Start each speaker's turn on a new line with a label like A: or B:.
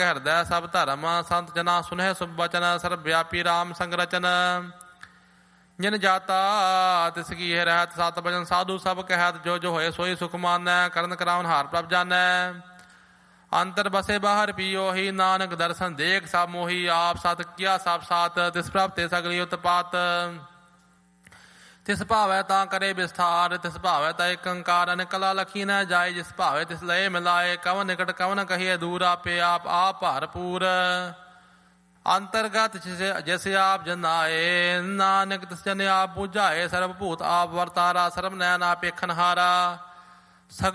A: ਹਿਰਦੈ ਸਭ ਧਰਮ ਸੰਤ ਜਨਾ ਸੁਨਹਿ ਸੁਭ ਬਚਨ ਸਰਬ ਵਿਆਪੀ ਰਾਮ ਸੰਗ ਰਚਨ ਜਿਨ ਜਾਤਾ ਤਿਸ ਕੀ ਰਹਿਤ ਸਤ ਬਚਨ ਸਾਧੂ ਸਭ ਕਹਿਤ ਜੋ ਜੋ ਹੋਏ ਸੋਈ ਸੁਖ ਮਾਨੈ ਕਰਨ ਕਰਾਉਨ ਹਾਰ ਪ੍ਰਭ ਜਾਨੈ ਅੰਤਰ ਬਸੇ ਬਾਹਰ ਪੀਓਹੀ ਨਾਨਕ ਦਰਸ਼ਨ ਦੇਖ ਸਭ ਮੋਹੀ ਆਪ ਸਤ ਕੀਆ ਸਭ ਸਾਤ ਤਿਸ ਪ੍ਰਭ ਤੇ ਸਗਲੀ ਉਤਪਾਤ ਤਿਸ ਭਾਵੈ ਤਾਂ ਕਰੇ ਵਿਸਥਾਰ ਤਿਸ ਭਾਵੈ ਤਾਂ ਏਕ ਓੰਕਾਰ ਅਨਕਲਾ ਲਖੀ ਨ ਜਾਏ ਜਿਸ ਭਾਵੇ ਤਿਸ ਲਏ ਮਿਲਾਏ ਕਵਨ ਨਿਕਟ ਕਵਨ ਕਹੀਏ ਦੂਰ ਆਪੇ ਆਪ ਭਰਪੂਰ ਅੰਤਰਗਤ ਜਿਸ ਆਪ ਜਨਾਏ ਨਾਨਕ ਤਿਸ ਜਨ ਆਪ ਬੁਝਾਏ ਸਰਬ ਭੂਤ ਆਪ ਵਰਤਾਰਾ ਸਰਬ ਨੈਣ ਆਪ ਵੇਖਣ ਹਾਰਾ